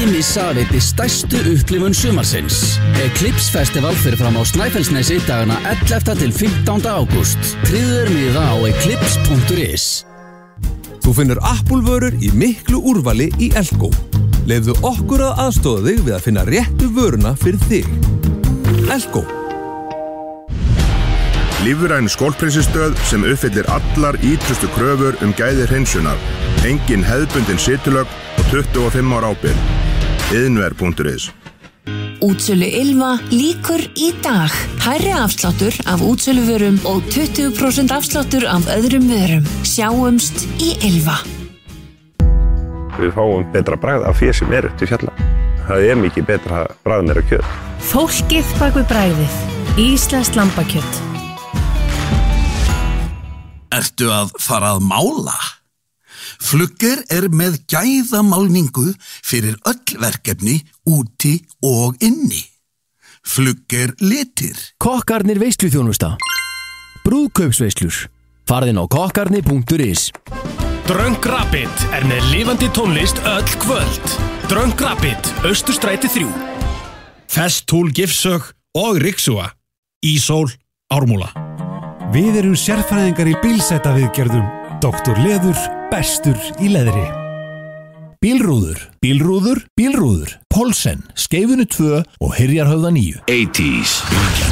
missa af einni stærstu upplifun sumarsins. Eclipse Festival fyrir fram á Snæfellsnesi dagana 11. til 15. ágúst. Tryggðu miða á eclipse.is. Þú finnur Apple-vörur í miklu úrvali í Elko. Leyfðu okkur að aðstoða þig við að finna réttu vöruna fyrir þig. Elko. Lífræn skólprinsistöð sem uppfyllir allar ítrustu kröfur gæði hreinsunar. Engin hefðbundin situlögn og 25 ára ábyrgð. Iðnver.is. Útsölu Ylva lýkur í dag. Hærri afsláttur af útsöluvörum og 20% afsláttur af öðrum vörum. Sjáumst í Ylva. Við fáum betra bragð af því sem upp til fjalla. Það mikið betra bragð meira kjöt. Fólkið bak við bragðið. Íslenskt lambakjöt. Ertu að fara að mála? Flugger með gæðamálningu fyrir öll verkefni úti og inni. Flugger litir. Kokkarnir veisluþjónusta. Brúðkaupsveislur. Farðin á kokkarni.is. Drunk Rapid með lifandi tónlist öll kvöld. Drunk Rapid, Austurstræti 3. Festool Gifsög og Rixua. Ísól, Ármúla. Við erum sérfræðingar í bílsetaviðgerðum. Dr. Leður, bestur í leðri. Bílrúður. Polsen, Skeifunu 2 og Hyrjarhöfða 9. 80s.